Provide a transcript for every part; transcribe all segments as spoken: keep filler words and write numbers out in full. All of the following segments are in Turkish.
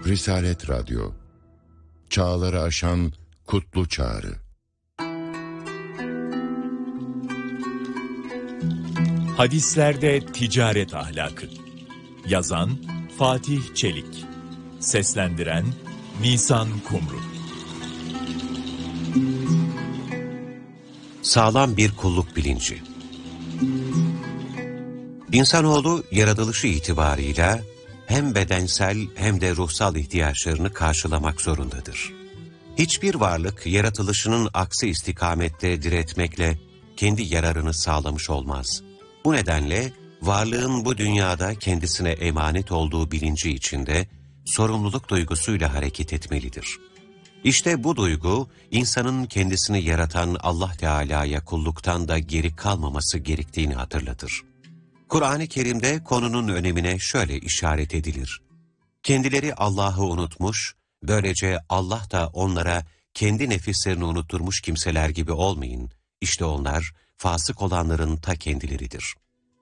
Risalet Radyo, çağları aşan kutlu çağrı. Hadislerde ticaret ahlakı. Yazan Fatih Çelik. Seslendiren Nisan Kumru. Sağlam bir kulluk bilinci. İnsanoğlu yaratılışı itibarıyla hem bedensel hem de ruhsal ihtiyaçlarını karşılamak zorundadır. Hiçbir varlık yaratılışının aksi istikamette diretmekle kendi yararını sağlamış olmaz. Bu nedenle varlığın bu dünyada kendisine emanet olduğu bilinci içinde sorumluluk duygusuyla hareket etmelidir. İşte bu duygu, insanın kendisini yaratan Allah Teala'ya kulluktan da geri kalmaması gerektiğini hatırlatır. Kur'an-ı Kerim'de konunun önemine şöyle işaret edilir. Kendileri Allah'ı unutmuş, böylece Allah da onlara kendi nefislerini unutturmuş kimseler gibi olmayın. İşte onlar, fasık olanların ta kendileridir.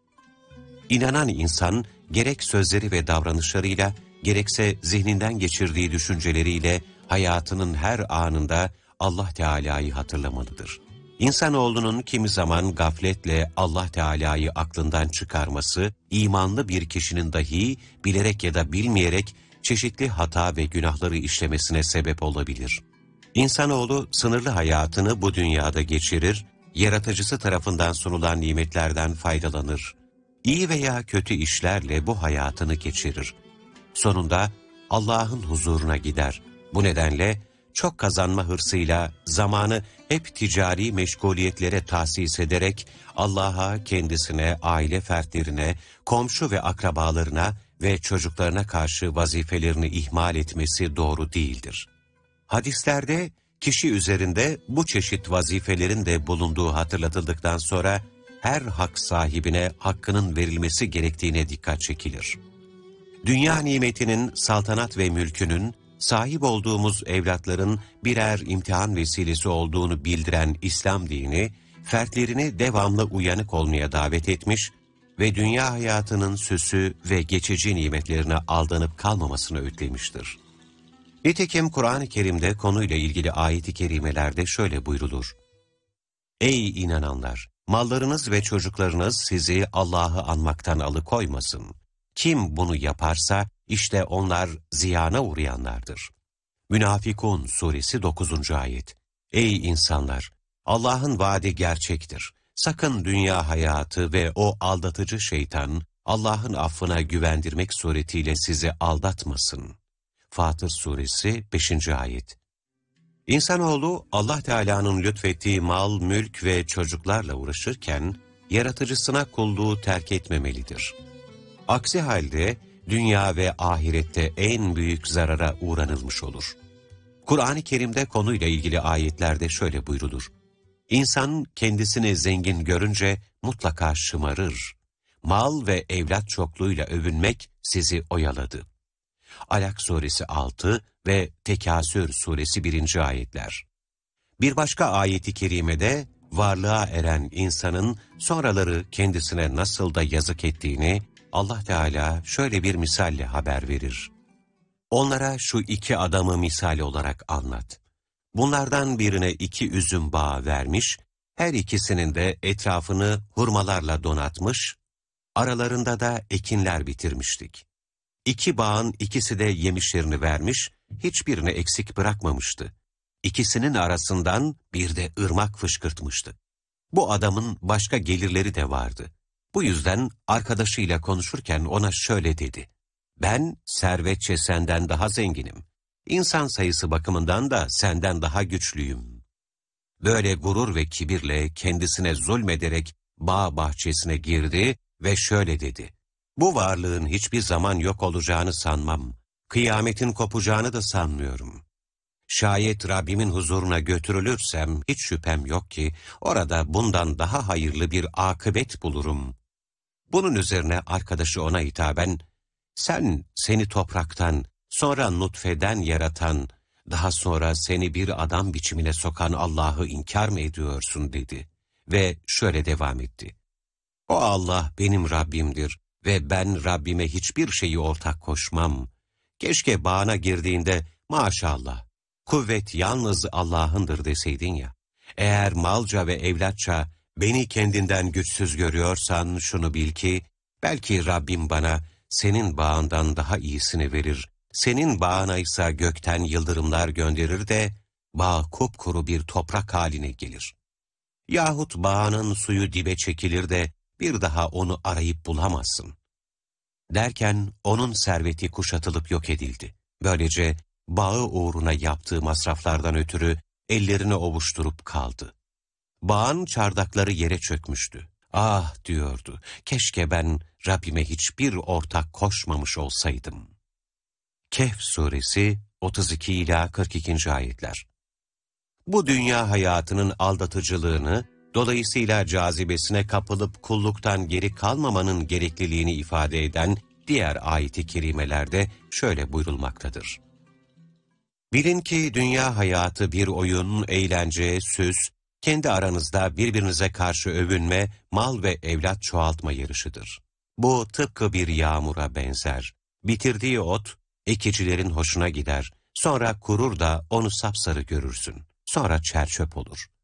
İnanan insan, gerek sözleri ve davranışlarıyla, gerekse zihninden geçirdiği düşünceleriyle, hayatının her anında Allah Teala'yı hatırlamalıdır. İnsanoğlunun kimi zaman gafletle Allah Teala'yı aklından çıkarması, imanlı bir kişinin dahi bilerek ya da bilmeyerek çeşitli hata ve günahları işlemesine sebep olabilir. İnsanoğlu sınırlı hayatını bu dünyada geçirir, yaratıcısı tarafından sunulan nimetlerden faydalanır. İyi veya kötü işlerle bu hayatını geçirir. Sonunda Allah'ın huzuruna gider. Bu nedenle çok kazanma hırsıyla zamanı hep ticari meşguliyetlere tahsis ederek Allah'a, kendisine, aile fertlerine, komşu ve akrabalarına ve çocuklarına karşı vazifelerini ihmal etmesi doğru değildir. Hadislerde kişi üzerinde bu çeşit vazifelerin de bulunduğu hatırlatıldıktan sonra her hak sahibine hakkının verilmesi gerektiğine dikkat çekilir. Dünya nimetinin, saltanat ve mülkünün, sahip olduğumuz evlatların birer imtihan vesilesi olduğunu bildiren İslam dini, fertlerini devamlı uyanık olmaya davet etmiş ve dünya hayatının süsü ve geçici nimetlerine aldanıp kalmamasını öğütlemiştir. Nitekim Kur'an-ı Kerim'de konuyla ilgili ayet-i kerimelerde şöyle buyrulur. Ey inananlar! Mallarınız ve çocuklarınız sizi Allah'ı anmaktan alıkoymasın. Kim bunu yaparsa işte onlar ziyana uğrayanlardır. Münafikun suresi dokuzuncu ayet. Ey insanlar! Allah'ın vaadi gerçektir. Sakın dünya hayatı ve o aldatıcı şeytan Allah'ın affına güvendirmek suretiyle sizi aldatmasın. Fatır suresi beşinci ayet. İnsanoğlu Allah Teala'nın lütfettiği mal, mülk ve çocuklarla uğraşırken yaratıcısına kulluğu terk etmemelidir. Aksi halde dünya ve ahirette en büyük zarara uğranılmış olur. Kur'an-ı Kerim'de konuyla ilgili ayetlerde şöyle buyrulur. İnsan kendisini zengin görünce mutlaka şımarır. Mal ve evlat çokluğuyla övünmek sizi oyaladı. Alak suresi altı ve Tekasür suresi birinci ayetler. Bir başka ayeti kerimede varlığa eren insanın sonraları kendisine nasıl da yazık ettiğini Allah Teala şöyle bir misalle haber verir. Onlara şu iki adamı misal olarak anlat. Bunlardan birine iki üzüm bağı vermiş, her ikisinin de etrafını hurmalarla donatmış, aralarında da ekinler bitirmiştik. İki bağın ikisi de yemişlerini vermiş, hiçbirini eksik bırakmamıştı. İkisinin arasından bir de ırmak fışkırtmıştı. Bu adamın başka gelirleri de vardı. Bu yüzden arkadaşıyla konuşurken ona şöyle dedi. Ben servetçe senden daha zenginim. İnsan sayısı bakımından da senden daha güçlüyüm. Böyle gurur ve kibirle kendisine zulmederek bağ bahçesine girdi ve şöyle dedi. Bu varlığın hiçbir zaman yok olacağını sanmam. Kıyametin kopacağını da sanmıyorum. Şayet Rabbimin huzuruna götürülürsem hiç şüphem yok ki orada bundan daha hayırlı bir akıbet bulurum. Bunun üzerine arkadaşı ona hitaben, sen seni topraktan, sonra nutfeden yaratan, daha sonra seni bir adam biçimine sokan Allah'ı inkar mı ediyorsun dedi. Ve şöyle devam etti. O Allah benim Rabbimdir ve ben Rabbime hiçbir şeyi ortak koşmam. Keşke bağına girdiğinde maşallah, kuvvet yalnız Allah'ındır deseydin ya. Eğer malca ve evlatça beni kendinden güçsüz görüyorsan şunu bil ki, belki Rabbim bana senin bağından daha iyisini verir, senin bağına ise gökten yıldırımlar gönderir de bağ kupkuru bir toprak haline gelir. Yahut bağının suyu dibe çekilir de bir daha onu arayıp bulamazsın. Derken onun serveti kuşatılıp yok edildi. Böylece bağı uğruna yaptığı masraflardan ötürü ellerini ovuşturup kaldı. Bağın çardakları yere çökmüştü. Ah diyordu, keşke ben Rabbime hiçbir ortak koşmamış olsaydım. Kehf suresi otuz iki ila kırk ikinci ayetler. Bu dünya hayatının aldatıcılığını, dolayısıyla cazibesine kapılıp kulluktan geri kalmamanın gerekliliğini ifade eden diğer ayet-i kerimelerde şöyle buyurulmaktadır. Bilin ki dünya hayatı bir oyun, eğlence, süs, kendi aranızda birbirinize karşı övünme, mal ve evlat çoğaltma yarışıdır. Bu tıpkı bir yağmura benzer. Bitirdiği ot, ekicilerin hoşuna gider. Sonra kurur da onu sapsarı görürsün. Sonra çerçöp olur.